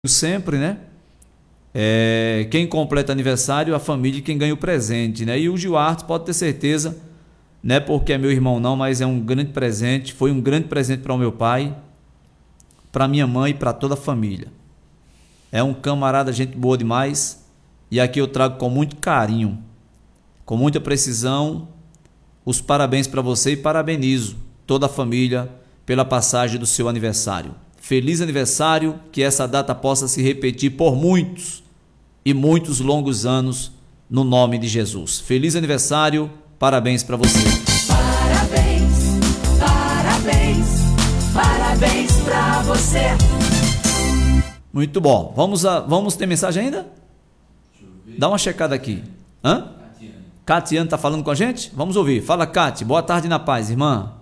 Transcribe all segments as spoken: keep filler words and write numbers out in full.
sempre, né? É, quem completa aniversário, a família e quem ganha o presente, né? E o Gilarte pode ter certeza, não é porque é meu irmão não, mas é um grande presente, foi um grande presente para o meu pai, para minha mãe e para toda a família. É um camarada, gente boa demais, e aqui eu trago com muito carinho, com muita precisão, os parabéns para você e parabenizo toda a família pela passagem do seu aniversário. Feliz aniversário, que essa data possa se repetir por muitos e muitos longos anos, no nome de Jesus. Feliz aniversário, parabéns para você. Parabéns, parabéns, parabéns para você. Muito bom. Vamos, a, vamos ter mensagem ainda? Dá uma checada aqui. Hã? Catiane está falando com a gente? Vamos ouvir. Fala, Cati. Boa tarde na paz, irmã.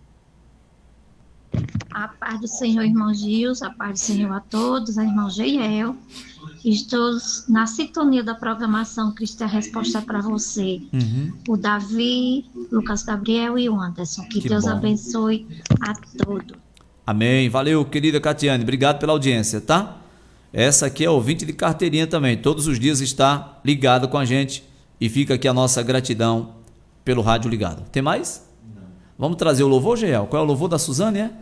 A paz do Senhor, irmão Gils, a paz do Senhor a todos, a irmão Geiel. Estou na sintonia da programação Cristo é a Resposta para você. Uhum. O Davi, Lucas Gabriel e o Anderson. Que, Que Deus bom. abençoe a todos. Amém. Valeu, querida Catiane. Obrigado pela audiência, tá? Essa aqui é ouvinte de carteirinha também. Todos os dias está ligado com a gente e fica aqui a nossa gratidão pelo rádio ligado. Tem mais? Não. Vamos trazer o louvor, Geiel? Qual é o louvor da Suzane, é?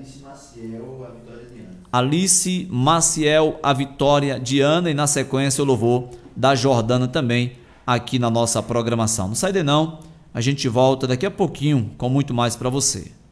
Alice Maciel, a Vitória de Ana, e na sequência o louvor da Jordana também aqui na nossa programação. Não sai daí não, a gente volta daqui a pouquinho com muito mais para você.